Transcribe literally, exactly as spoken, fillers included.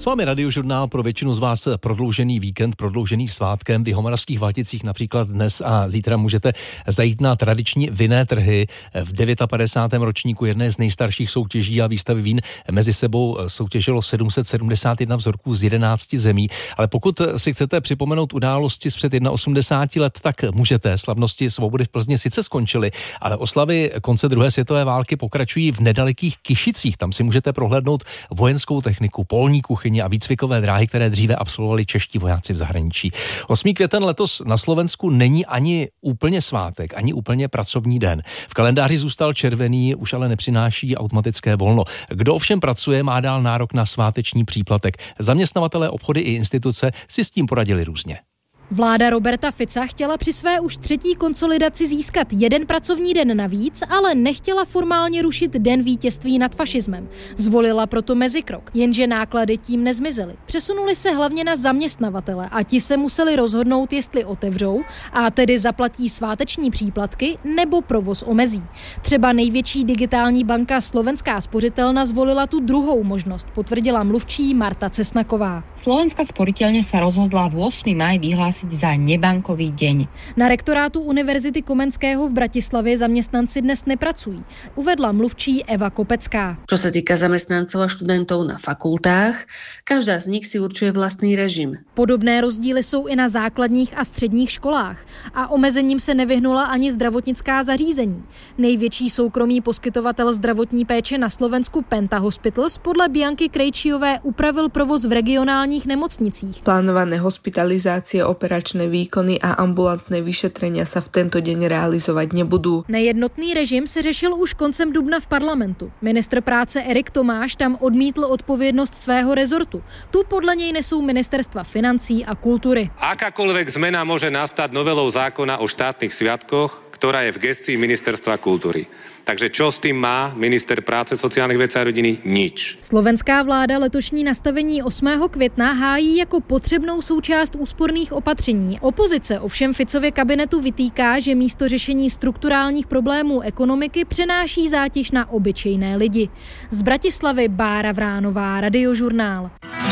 S vámi Radiožurnál, pro většinu z vás prodloužený víkend, prodloužený svátkem. V Jihomoravských Vlaticích například dnes a zítra můžete zajít na tradiční vinné trhy. V padesátém devátém ročníku jedné z nejstarších soutěží a výstavy vín mezi sebou soutěžilo sedm set sedmdesát jedna vzorků z jedenácti zemí. Ale pokud si chcete připomenout události z před osmdesáti let, tak můžete. Slavnosti svobody v Plzni sice skončily, ale oslavy konce druhé světové války pokračují v nedalekých Kyšicích. Tam si můžete prohlédnout vojenskou techniku, polní kuchyně a výcvikové dráhy, které dříve absolvovali čeští vojáci v zahraničí. osmý květen letos na Slovensku není ani úplně svátek, ani úplně pracovní den. V kalendáři zůstal červený, už ale nepřináší automatické volno. Kdo ovšem pracuje, má dál nárok na sváteční příplatek. Zaměstnavatelé, obchody i instituce si s tím poradili různě. Vláda Roberta Fica chtěla při své už třetí konsolidaci získat jeden pracovní den navíc, ale nechtěla formálně rušit Den vítězství nad fašismem. Zvolila proto mezikrok, jenže náklady tím nezmizely. Přesunuli se hlavně na zaměstnavatele a ti se museli rozhodnout, jestli otevřou, a tedy zaplatí sváteční příplatky nebo provoz omezí. Třeba největší digitální banka Slovenská spořitelna zvolila tu druhou možnost, potvrdila mluvčí Marta Cesnaková. Slovenská sporiteľňa sa rozhodla v ôsmeho mája vyhlásiť za nebankový deň. Na rektorátu Univerzity Komenského v Bratislavě zaměstnanci dnes nepracují, uvedla mluvčí Eva Kopecká. Čo sa týka zamestnancov a študentov na fakultách, každá z nich si určuje vlastný režim. Podobné rozdíly jsou i na základních a středních školách a omezením se nevyhnula ani zdravotnická zařízení. Největší soukromý poskytovatel zdravotní péče na Slovensku Penta Hospitals podle Bianky Krejčiové upravil provoz v regionálních nemocnicích. Plánované hospitalizácie, operačné výkony a ambulantné vyšetrenia sa v tento deň realizovať nebudú. Nejednotný režim se řešil už koncem dubna v parlamentu. Ministr práce Erik Tomáš tam odmítl odpovědnost svého rezortu. Tu podle něj nesou ministerstva financí a kultury. Akákoľvek zmena môže nastať novelou zákona o štátnych sviatkoch, ktorá je v gestii ministerstva kultury. Takže čo s tým má minister práce, sociálnych vecí a rodiny? Nič. Slovenská vláda letošní nastavení osmého května hájí jako potřebnou součást úsporných opatření. Opozice ovšem Ficově kabinetu vytýká, že místo řešení strukturálních problémů ekonomiky přenáší zátěž na obyčejné lidi. Z Bratislavy Bára Vránová, Radiožurnál.